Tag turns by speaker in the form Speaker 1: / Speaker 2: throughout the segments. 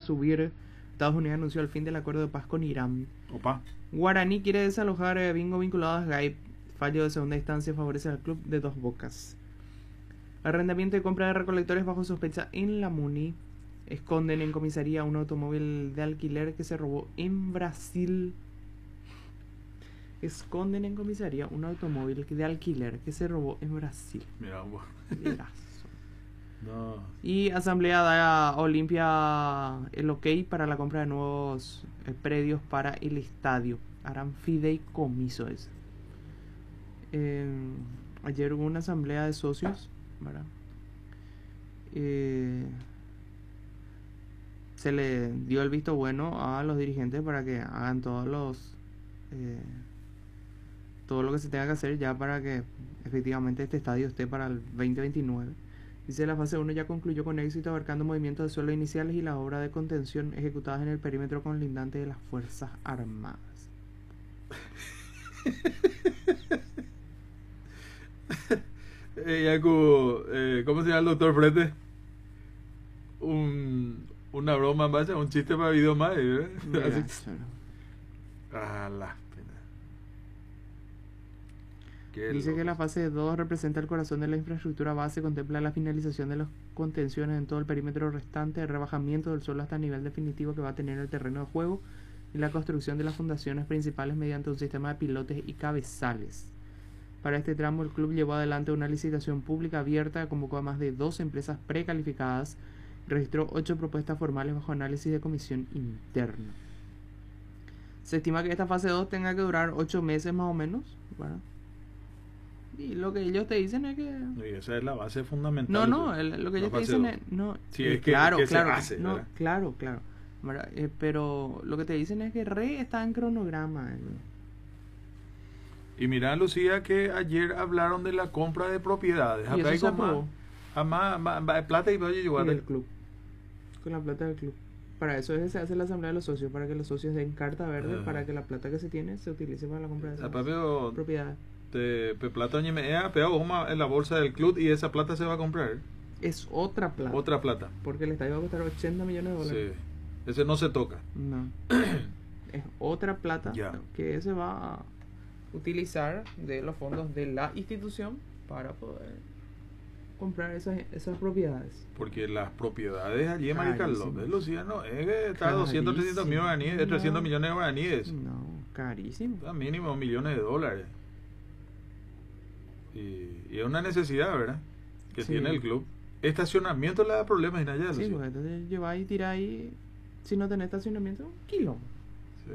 Speaker 1: subir. Estados Unidos anunció el fin del acuerdo de paz con Irán.
Speaker 2: Opa.
Speaker 1: Guaraní quiere desalojar bingo vinculado a Skype. Fallo de segunda instancia favorece al club de Dos Bocas. Arrendamiento y compra de recolectores bajo sospecha en la Muni. Esconden en comisaría un automóvil de alquiler que se robó en Brasil. Esconden en comisaría un automóvil de alquiler que se robó en Brasil.
Speaker 2: Mira, vos. No.
Speaker 1: Y Asamblea da a Olimpia el ok para la compra de nuevos predios para el estadio. Harán fideicomiso ese. Ayer hubo una asamblea de socios, ¿verdad? Se le dio el visto bueno a los dirigentes para que hagan todo lo que se tenga que hacer ya para que efectivamente este estadio esté para el 2029. Dice: la fase 1 ya concluyó con éxito, abarcando movimientos de suelo iniciales y la obra de contención ejecutadas en el perímetro colindante de las Fuerzas Armadas.
Speaker 2: ¿Cómo se llama el doctor Frete? Una broma en base a un chiste para video más, ¿eh? A la pena.
Speaker 1: Dice que la fase 2 representa el corazón de la infraestructura base, contempla la finalización de las contenciones en todo el perímetro restante, el rebajamiento del suelo hasta el nivel definitivo que va a tener el terreno de juego y la construcción de las fundaciones principales mediante un sistema de pilotes y cabezales. Para este tramo el club llevó adelante una licitación pública abierta, convocó a más de 2 empresas precalificadas y registró 8 propuestas formales bajo análisis de comisión interna. Se estima que esta fase 2 tenga que durar 8 meses más o menos, ¿verdad? Y lo que ellos te dicen es que...
Speaker 2: Y esa es la base fundamental.
Speaker 1: Lo que ellos te dicen es...
Speaker 2: Sí, es
Speaker 1: claro,
Speaker 2: que
Speaker 1: claro,
Speaker 2: se hace,
Speaker 1: no, claro, ¿verdad? Pero lo que te dicen es que está en cronograma.
Speaker 2: Y mira, Lucía, que ayer hablaron de la compra de propiedades.
Speaker 1: Y
Speaker 2: Acá
Speaker 1: eso
Speaker 2: hay
Speaker 1: se aprobó.
Speaker 2: más plata y vaya a llevar
Speaker 1: del club. Con la plata del club. Para eso se hace la asamblea de los socios, para que los socios den carta verde, para que la plata que se tiene se utilice para la compra de esas propiedades.
Speaker 2: Plata pegado en la bolsa del club y esa plata se va a comprar.
Speaker 1: Es otra plata. Porque el estadio va a costar 80 millones de dólares.
Speaker 2: Sí. Ese no se toca.
Speaker 1: No. Es otra plata que se va a utilizar de los fondos de la institución para poder comprar esas propiedades.
Speaker 2: Porque las propiedades allí en Maricarlón, Lucía, no, es que está 200, 300 millones de 300 millones de guaraníes.
Speaker 1: No, carísimo.
Speaker 2: Está mínimo millones de dólares. Y es una necesidad, ¿verdad? Que tiene el club. Estacionamiento le da problemas en allá, Lucía.
Speaker 1: Sí, pues entonces lleváis y tiráis. Si no tenés estacionamiento, kilo.
Speaker 2: Sí.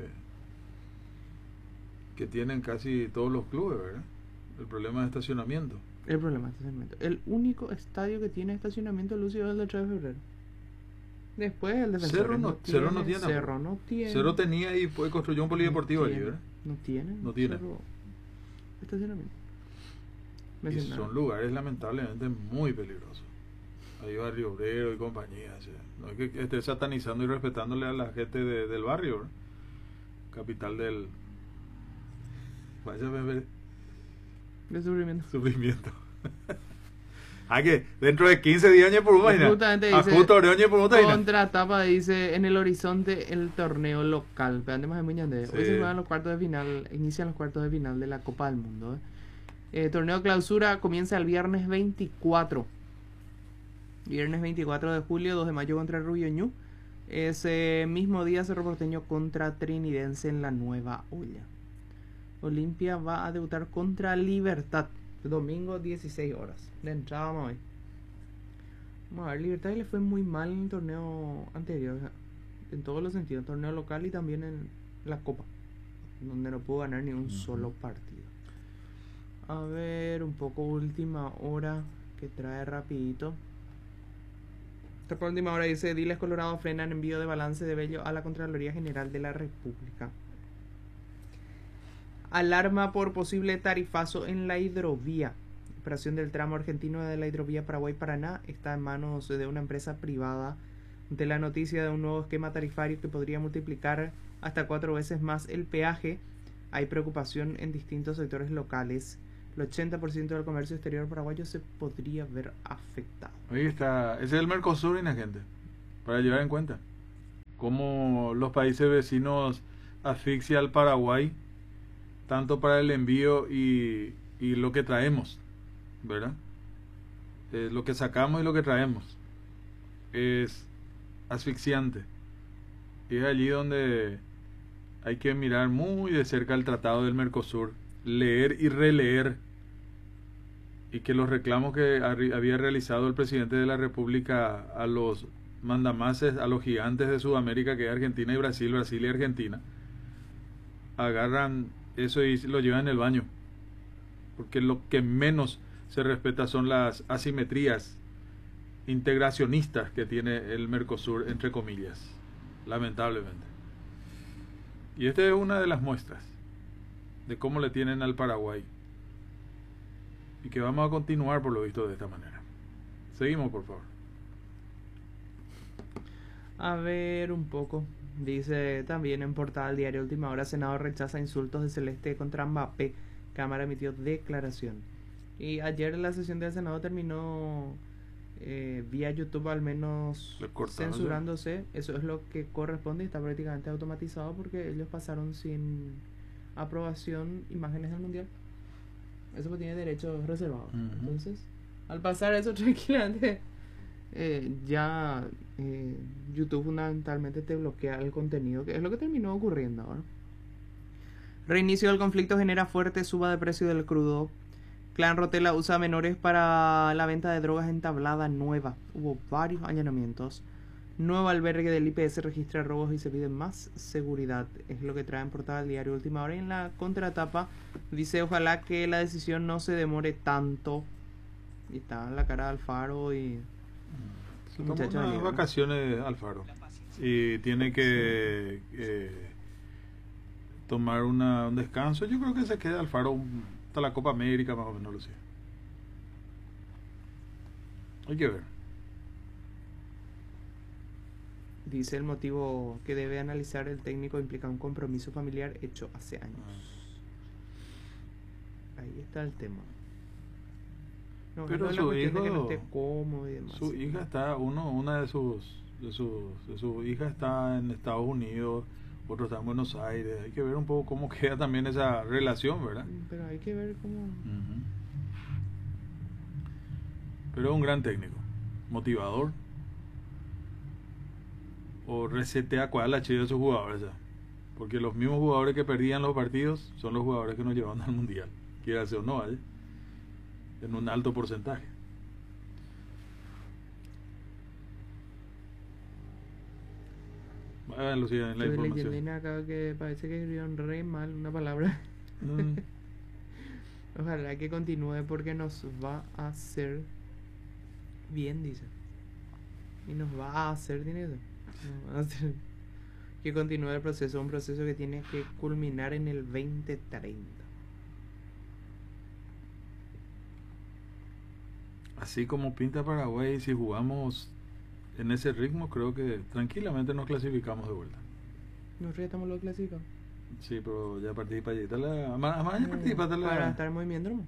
Speaker 2: Que tienen casi todos los clubes, ¿verdad? El problema de estacionamiento.
Speaker 1: El único estadio que tiene estacionamiento, Lucio, es el de 3 de febrero. Después el Defensor.
Speaker 2: Cerro no tiene. Cerro tenía y pues construyó un polideportivo allí, ¿verdad?
Speaker 1: No tiene.
Speaker 2: Cerro
Speaker 1: estacionamiento.
Speaker 2: Y son lugares lamentablemente muy peligrosos. Ahí Barrio Obrero y compañía. O sea, no es que esté satanizando y respetándole a la gente del barrio, ¿verdad? Capital del... Vaya a ver.
Speaker 1: De sufrimiento.
Speaker 2: Que dentro de 15 días años por una
Speaker 1: contra tapa dice en el horizonte el torneo local. Hoy se juegan los cuartos de final, inician los cuartos de final de la Copa del Mundo. Torneo clausura comienza el viernes 24. Viernes 24 de julio, 2 de mayo contra el Rubio Ñu. Ese mismo día Cerro Porteño contra Trinidense en la Nueva Olla. Olimpia va a debutar contra Libertad. Domingo 16 horas. De entrada vamos a ver. Vamos a ver, Libertad le fue muy mal en el torneo anterior. En todos los sentidos. Torneo local y también en la Copa. Donde no pudo ganar ni un solo partido. A ver, un poco última hora que trae rapidito. Esta por última hora dice: Diles Colorado frenan envío de balance de Bello a la Contraloría General de la República. Alarma por posible tarifazo en la hidrovía. Operación del tramo argentino de la hidrovía Paraguay-Paraná está en manos de una empresa privada. Ante la noticia de un nuevo esquema tarifario que podría multiplicar hasta 4 veces más el peaje, hay preocupación en distintos sectores locales. El 80% del comercio exterior paraguayo se podría ver afectado.
Speaker 2: Ahí está, ese es el Mercosur, gente, para llevar en cuenta. cómo los países vecinos asfixia al Paraguay, tanto para el envío y lo que traemos, ¿verdad? Lo que sacamos y lo que traemos es asfixiante. Y es allí donde hay que mirar muy de cerca el Tratado del Mercosur, leer y releer, y que los reclamos que había realizado el presidente de la República a los mandamases, a los gigantes de Sudamérica, que es Argentina y Brasil, Brasil y Argentina, agarran eso y lo llevan en el baño, porque lo que menos se respeta son las asimetrías integracionistas que tiene el Mercosur, entre comillas, lamentablemente. Y esta es una de las muestras de cómo le tienen al Paraguay, y que vamos a continuar por lo visto de esta manera. Seguimos, por favor.
Speaker 1: A ver un poco. Dice también en portada del diario Última Hora: Senado rechaza insultos de Celeste contra Mbappé. Cámara emitió declaración. Y ayer la sesión del Senado terminó vía YouTube, al menos censurándose. Eso es lo que corresponde y está prácticamente automatizado, porque ellos pasaron sin aprobación imágenes del Mundial. Eso pues tiene derechos reservados. Entonces, al pasar eso tranquilamente, YouTube fundamentalmente te bloquea el contenido, que es lo que terminó ocurriendo ahora. Reinicio del conflicto genera fuerte suba de precio del crudo. Clan Rotela usa menores para la venta de drogas entablada nueva. Hubo varios allanamientos. Nuevo albergue del IPS registra robos y se pide más seguridad. Es lo que trae en portada el diario Última Hora. Y en la contratapa dice: ojalá que la decisión no se demore tanto. Y está en la cara de Alfaro y
Speaker 2: muchachos unas vacaciones Alfaro. Y tiene que tomar un descanso. Yo creo que se queda Alfaro hasta la Copa América, más o menos, lo sé. Hay que ver.
Speaker 1: Dice: el motivo que debe analizar el técnico implica un compromiso familiar hecho hace años. Ahí está el tema. No,
Speaker 2: pero
Speaker 1: su hijo, que no esté cómodo y demás.
Speaker 2: Su hija está, una de sus hijas está en Estados Unidos, otro está en Buenos Aires. Hay que ver un poco cómo queda también esa relación, ¿verdad?
Speaker 1: Pero hay que ver cómo.
Speaker 2: Pero es un gran técnico, motivador. O resetea cuál la chida de sus jugadores ya. Porque los mismos jugadores que perdían los partidos son los jugadores que nos llevan al mundial, quiera ser o no, ¿eh? En un alto porcentaje. Lucía, en la información.
Speaker 1: Estoy acá que parece que escribieron re mal una palabra. Ojalá que continúe, porque nos va a hacer bien, dice. Y nos va a hacer dinero. Que continúe el proceso, un proceso que tiene que culminar en el 2030.
Speaker 2: Así como pinta Paraguay, si jugamos en ese ritmo, creo que tranquilamente nos clasificamos de vuelta.
Speaker 1: Nosotros ya estamos lo clasificados.
Speaker 2: Sí, pero ya participa para
Speaker 1: estar en movimiento, ¿no?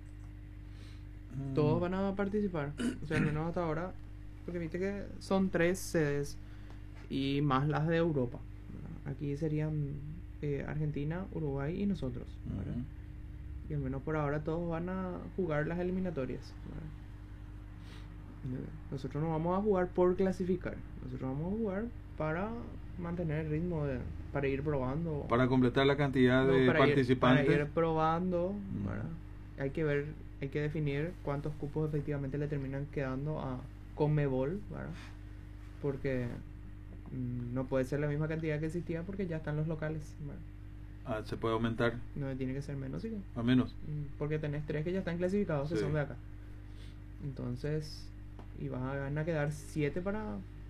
Speaker 1: Todos van a participar, o sea, al menos hasta ahora, porque viste que son 3 sedes y más las de Europa. Aquí serían Argentina, Uruguay y nosotros. Y al menos por ahora todos van a jugar las eliminatorias. Nosotros no vamos a jugar por clasificar, nosotros vamos a jugar para mantener el ritmo, para ir probando,
Speaker 2: para completar la cantidad de participantes,
Speaker 1: para ir probando. Hay que ver, hay que definir cuántos cupos efectivamente le terminan quedando a Conmebol, ¿verdad? Porque no puede ser la misma cantidad que existía, porque ya están los locales, ¿verdad?
Speaker 2: Se puede aumentar.
Speaker 1: No, tiene que ser menos, ¿sí?
Speaker 2: A menos.
Speaker 1: Porque tenés 3 que ya están clasificados, que son de acá. Entonces, y van a quedar 7 para...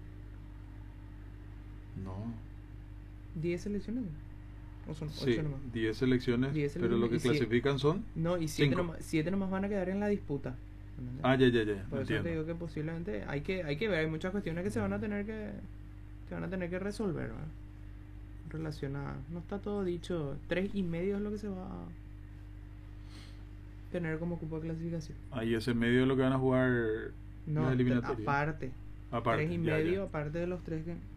Speaker 2: No.
Speaker 1: 10 selecciones. ¿O son 8
Speaker 2: sí,
Speaker 1: nomás?
Speaker 2: 10 selecciones, pero lo que clasifican son...
Speaker 1: No, y 7 nomás van a quedar en la disputa.
Speaker 2: Ya.
Speaker 1: Por eso te digo que posiblemente hay que ver, hay muchas cuestiones que se van a tener que resolver, ¿verdad? En relación a... No está todo dicho. 3,5 es lo que se va a tener como cupo de clasificación.
Speaker 2: Y ese medio es lo que van a jugar
Speaker 1: las eliminatorias. Aparte 3,5, aparte de los 3 que...